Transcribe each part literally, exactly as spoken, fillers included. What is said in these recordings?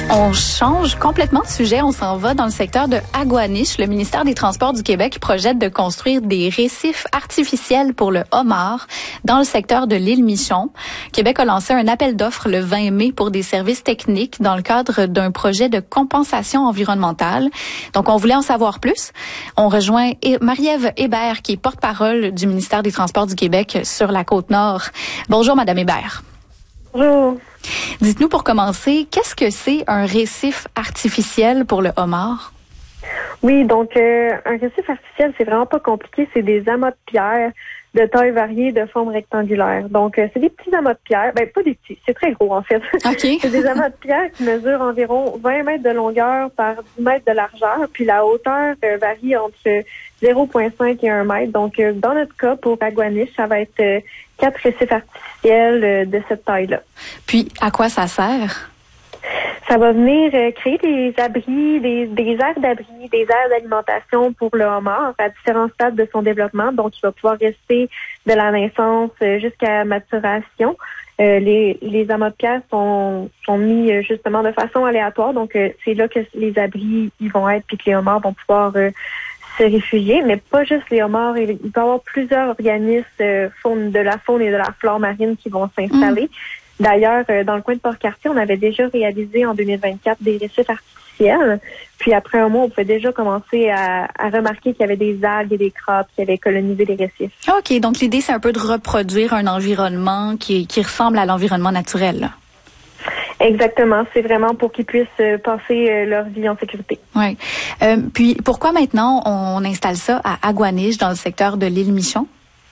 On change complètement de sujet. On s'en va dans le secteur de Aguaniche. Le ministère des Transports du Québec projette de construire des récifs artificiels pour le homard dans le secteur de l'île Michon. Québec a lancé un appel d'offres le vingt mai pour des services techniques dans le cadre d'un projet de compensation environnementale. Donc, on voulait en savoir plus. On rejoint Marie-Ève Hébert, qui est porte-parole du ministère des Transports du Québec sur la Côte-Nord. Bonjour, Madame Hébert. Bonjour. Dites-nous pour commencer, qu'est-ce que c'est un récif artificiel pour le homard? Oui, donc euh, un récif artificiel, c'est vraiment pas compliqué. C'est des amas de pierre de taille variée, de forme rectangulaire. Donc, euh, c'est des petits amas de pierre. Ben, pas des petits, c'est très gros en fait. Okay. C'est des amas de pierre qui mesurent environ vingt mètres de longueur par dix mètres de largeur. Puis la hauteur euh, varie entre zéro virgule cinq et un mètre. Donc, euh, dans notre cas, pour Aguaniche, ça va être euh, quatre récifs artificiels euh, de cette taille-là. Puis, à quoi ça sert? Ça va venir euh, créer des abris, des, des aires d'abri, des aires d'alimentation pour le homard à différents stades de son développement. Donc, il va pouvoir rester de la naissance euh, jusqu'à maturation. Euh, les, les amas de pierre sont, sont mis euh, justement de façon aléatoire. Donc, euh, c'est là que les abris ils vont être puis que les homards vont pouvoir euh, se réfugier. Mais pas juste les homards. Il, il peut y avoir plusieurs organismes euh, faune, de la faune et de la flore marine qui vont s'installer. Mmh. D'ailleurs, dans le coin de Port-Cartier, on avait déjà réalisé en deux mille vingt-quatre des récifs artificiels. Puis après un mois, on pouvait déjà commencer à, à remarquer qu'il y avait des algues et des crabes qui avaient colonisé les récifs. OK, donc l'idée, c'est un peu de reproduire un environnement qui, qui ressemble à l'environnement naturel, là. Exactement. C'est vraiment pour qu'ils puissent passer leur vie en sécurité. Oui. Euh, puis, pourquoi maintenant on installe ça à Aguaniche, dans le secteur de l'île Michon?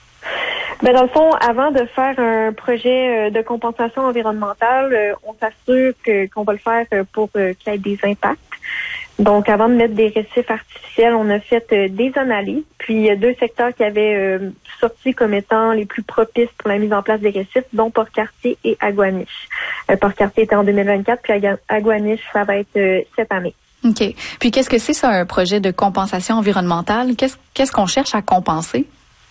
Ben dans le fond, avant de faire un projet de compensation environnementale, on s'assure que qu'on va le faire pour qu'il y ait des impacts. Donc, avant de mettre des récifs artificiels, on a fait des analyses. Puis, il y a deux secteurs qui avaient sorti comme étant les plus propices pour la mise en place des récifs, dont Port-Cartier et Aguaniche. Port-Cartier était en deux mille vingt-quatre, puis Aguaniche, ça va être cette année. OK. Puis, qu'est-ce que c'est ça, un projet de compensation environnementale? Qu'est-ce, qu'est-ce qu'on cherche à compenser?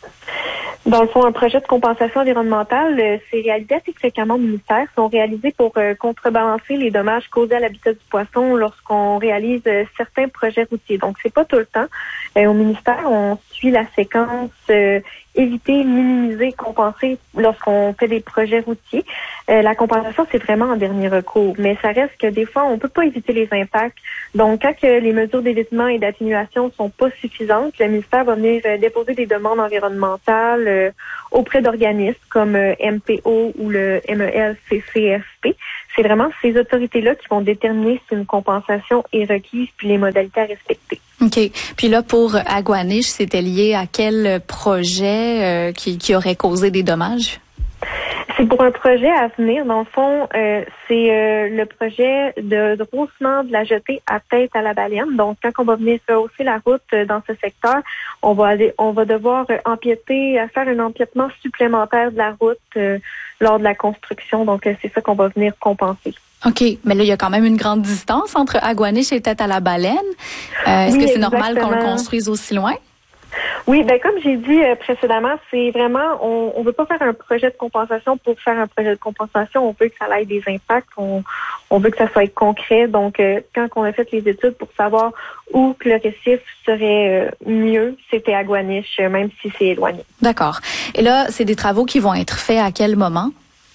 Dans le fond, un projet de compensation environnementale, euh, c'est réalisé assez fréquemment au ministère. Ils sont réalisés pour euh, contrebalancer les dommages causés à l'habitat du poisson lorsqu'on réalise euh, certains projets routiers. Donc, c'est pas tout le temps. Euh, au ministère, on suit la séquence euh, éviter, minimiser, compenser lorsqu'on fait des projets routiers. Euh, la compensation, c'est vraiment en dernier recours. Mais ça reste que des fois, on peut pas éviter les impacts. Donc, quand que les mesures d'évitement et d'atténuation sont pas suffisantes, le ministère va venir euh, déposer des demandes environnementales euh, auprès d'organismes comme euh, M P O ou le M E L C C F P. C'est vraiment ces autorités-là qui vont déterminer si une compensation est requise puis les modalités à respecter. OK. Puis là, pour Aguaniche, c'était lié à quel projet euh, qui, qui aurait causé des dommages? C'est pour un projet à venir. Dans le fond, euh, c'est euh, le projet de, de rehaussement de la jetée à tête à la baleine. Donc, quand on va venir rehausser la route euh, dans ce secteur, on va aller, on va devoir euh, empiéter, faire un empiètement supplémentaire de la route euh, lors de la construction. Donc, euh, c'est ça qu'on va venir compenser. OK. Mais là, il y a quand même une grande distance entre Aguaniche et tête à la baleine. Euh, est-ce oui, que c'est exactement. normal qu'on le construise aussi loin? Oui, ben comme j'ai dit euh, précédemment, c'est vraiment, on on veut pas faire un projet de compensation pour faire un projet de compensation. On veut que ça ait des impacts. On, on veut que ça soit concret. Donc, euh, quand on a fait les études pour savoir où que le récif serait euh, mieux, c'était Aguaniche, même si c'est éloigné. D'accord. Et là, c'est des travaux qui vont être faits à quel moment?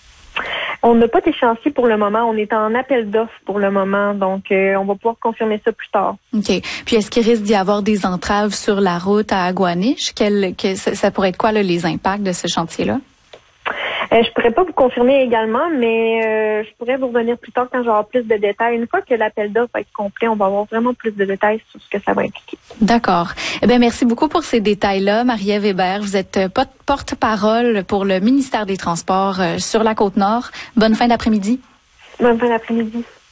On n'a pas d'échéancier pour le moment. On est en appel d'offres pour le moment. Donc, euh, on va pouvoir confirmer ça plus tard. OK. Puis, est-ce qu'il risque d'y avoir des entraves sur la route à Aguaniche? Quel, que, ça, ça pourrait être quoi, là, les impacts de ce chantier-là? Euh, je pourrais pas vous confirmer également, mais euh, je pourrais vous revenir plus tard quand j'aurai plus de détails. Une fois que l'appel d'offres va être complet, on va avoir vraiment plus de détails sur ce que ça va impliquer. D'accord. Eh bien, merci beaucoup pour ces détails-là, Marie-Ève Hébert. Vous êtes porte-parole pour le ministère des Transports sur la Côte-Nord. Bonne fin d'après-midi. Bonne fin d'après-midi.